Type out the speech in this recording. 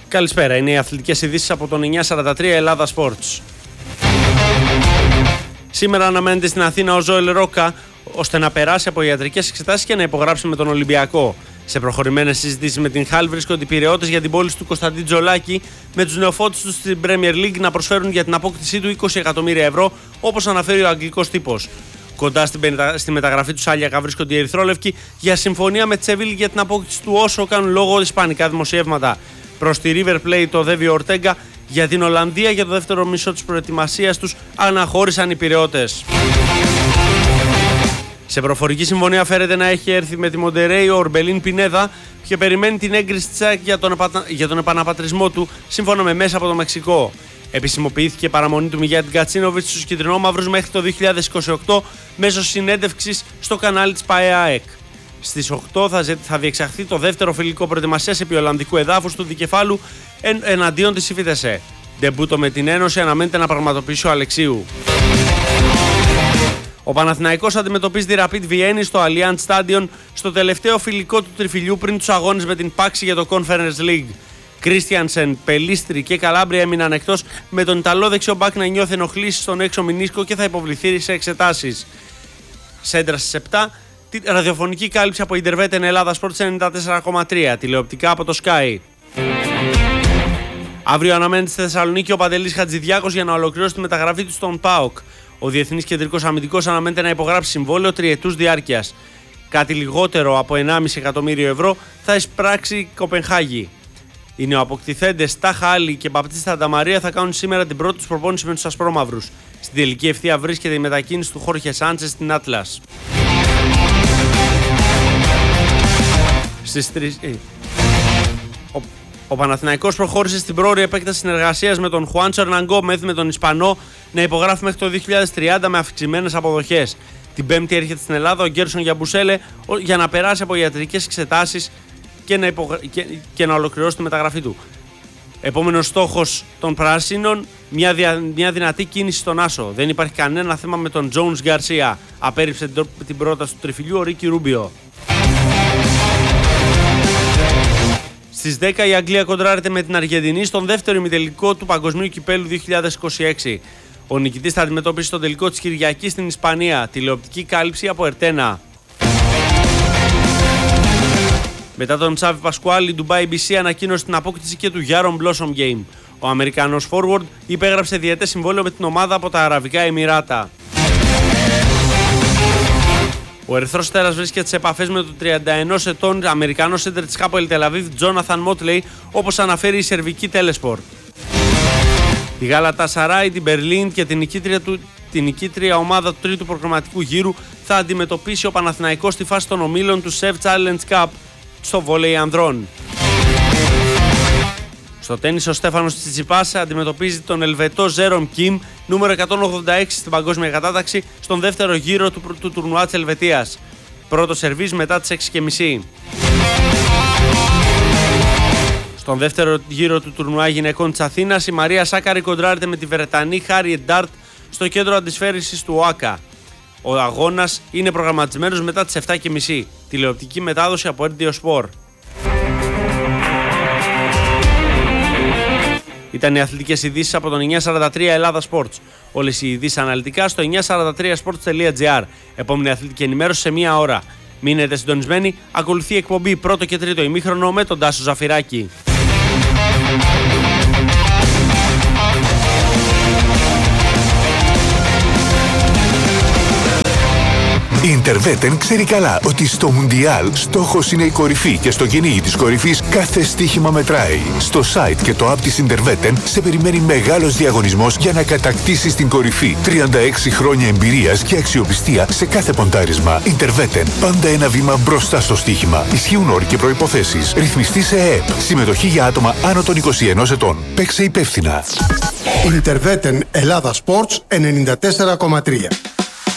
Καλησπέρα, είναι οι αθλητικές ειδήσεις από τον 943 Ελλάδα Sports. Σήμερα αναμένεται στην Αθήνα ο Ζωέλ Ρόκα, ώστε να περάσει από ιατρικές εξετάσεις και να υπογράψει με τον Ολυμπιακό. Σε προχωρημένες συζητήσεις με την Χάλ βρίσκονται οι πειραιώτες για την πώληση του Κωνσταντίν Τζολάκη, με τους νεοφώτους του στην Premier League να προσφέρουν για την απόκτησή του 20 εκατομμύρια ευρώ, όπως αναφέρει ο αγγλικός τύπος. Κοντά στη μεταγραφή του Σάλιακα βρίσκονται οι Ερυθρόλευκοι για συμφωνία με τη Σεβίλη για την απόκτηση του, όσο κάνουν λόγο ισπανικά δημοσιεύματα. Προς τη River Plate το Δέβι Ορτέγκα, για την Ολλανδία για το δεύτερο μισό της προετοιμασίας τους αναχώρησαν οι πειραιώτες. Σε προφορική συμφωνία φέρεται να έχει έρθει με τη Μοντερέι ο Ορμπελίν Πινέδα και περιμένει την έγκριση της ΑΕΚ για τον επαναπατρισμό του, σύμφωνα με μέσα από το Μεξικό. Επισημοποιήθηκε η παραμονή του Μιγιάτ Γκατσίνοβιτς στους κυτρινόμαυρους μέχρι το 2028 μέσω συνέντευξης στο κανάλι της ΠΑΕΑΕΚ. Στις 8 θα διεξαχθεί το δεύτερο φιλικό προετοιμασίας επί Ολλανδικού εδάφους του δικεφάλου εναντίον της Ιφίτεσε. Ντεμπούτο με την Ένωση αναμένεται να πραγματοποιήσει ο Αλεξίου. Ο Παναθηναϊκός αντιμετωπίζει τη Rapid Βιέννη στο Allianz Stadion στο τελευταίο φιλικό του τριφυλιού πριν τους αγώνες με την Πάξη για το Conference League. Κρίστιανσεν, Πελίστρη και Καλάμπρια έμειναν εκτός, με τον Ιταλό δεξιό μπακ να νιώθει ενοχλήσεις στον έξω μηνίσκο και θα υποβληθεί σε εξετάσεις. Σέντρα στις 7, τη ραδιοφωνική κάλυψη από Ιντερβέτεν Ελλάδα Sports 94,3, τηλεοπτικά από το Sky. Αύριο αναμένεται στη Θεσσαλονίκη ο Παντελής Χατζηδιάκος για να ολοκληρώσει τη μεταγραφή του στον ΠΑΟΚ. Ο Διεθνής Κεντρικός Αμυντικός αναμένεται να υπογράψει συμβόλαιο τριετούς διάρκειας. Κάτι λιγότερο από 1,5 εκατομμύριο ευρώ θα εισπράξει η Κοπενχάγη. Οι νεοαποκτηθέντες Τάχα Άλλη και Μπαπτίστα Ανταμαρία θα κάνουν σήμερα την πρώτη τους προπόνηση με τους ασπρόμαυρους. Στην τελική ευθεία βρίσκεται η μετακίνηση του Χόρχε Σάντσες στην Άτλας. Στις 3... Ο Παναθηναϊκός προχώρησε στην πρόωρη επέκταση συνεργασίας με τον Χουάντσο Ερναγκόμεθ, με τον Ισπανό να υπογράφει μέχρι το 2030 με αυξημένες αποδοχές. Την Πέμπτη έρχεται στην Ελλάδα ο Γκέρσον Γιαμπουσέλε για να περάσει από ιατρικές εξετάσεις και να ολοκληρώσει τη μεταγραφή του. Επόμενος στόχος των Πράσινων, μια δυνατή κίνηση στον Άσο. Δεν υπάρχει κανένα θέμα με τον Τζόουνς Γκαρσία. Απέρριψε την πρόταση του τριφυλιού ο Ρίκι Ρούμπιο. Στις 10 η Αγγλία κοντράρεται με την Αργεντινή στον δεύτερο ημιτελικό του Παγκοσμίου Κυπέλλου 2026. Ο νικητής θα αντιμετωπίσει τον τελικό της Κυριακής στην Ισπανία. Τηλεοπτική κάλυψη από Ερτένα. Μετά τον Τσάβι Πασκουάλ, η Dubai BC ανακοίνωσε την απόκτηση και του Yaron Blossom Game. Ο Αμερικανός forward υπέγραψε διετές συμβόλαιο με την ομάδα από τα Αραβικά Εμιράτα. Ο Ερυθρός Αστέρας βρίσκεται σε επαφές με τον 31 ετών Αμερικανό σέντερ της Hapoel Tel Aviv, Jonathan Motley, όπως αναφέρει η σερβική Telesport. Τη Γαλατασαράι, την Μπερλίν και την νικήτρια ομάδα του τρίτου προγραμματικού γύρου θα αντιμετωπίσει ο Παναθηναϊκός στη φάση των ομίλων του Chef Challenge Cup στο βόλεϊ ανδρών. Στο τένις ο Στέφανος Τσιτσιπάς αντιμετωπίζει τον Ελβετό Ζέρομ Κιμ, νούμερο 186 στην παγκόσμια κατάταξη, στον δεύτερο γύρο του τουρνουά της Ελβετίας. Πρώτο σερβίς μετά τις 6.30. Στον δεύτερο γύρο του τουρνουά γυναικών της Αθήνας, η Μαρία Σάκαρη κοντράρεται με τη Βρετανή Χάριετ Ντάρτ στο κέντρο αντισφαίρησης του ΟΑΚΑ. Ο αγώνας είναι προγραμματισμένος μετά τις 7.30. Τηλεοπτική μετάδοση από RTO Sport. Ήταν οι αθλητικές ειδήσεις από τον 943 Ελλάδα Sports. Όλες οι ειδήσεις αναλυτικά στο 943sports.gr. Επόμενη αθλητική ενημέρωση σε 1 ώρα. Μείνετε συντονισμένοι, ακολουθεί η εκπομπή πρώτο και τρίτο ημίχρονο με τον Τάσο Ζαφυράκη. Η Ιντερβέτεν ξέρει καλά ότι στο Μουντιάλ στόχος είναι η κορυφή και στο κυνήγι της κορυφής κάθε στοίχημα μετράει. Στο site και το app της Ιντερβέτεν σε περιμένει μεγάλος διαγωνισμός για να κατακτήσεις την κορυφή. 36 χρόνια εμπειρίας και αξιοπιστία σε κάθε ποντάρισμα. Ιντερβέτεν, πάντα ένα βήμα μπροστά στο στοίχημα. Ισχύουν όροι και προϋποθέσεις. Ρυθμιστή σε ΕΕΠ. Συμμετοχή για άτομα άνω των 21 ετών. Παίξε υπεύθυνα. Ιντερβέτεν Ελλάδα Sports 94,3.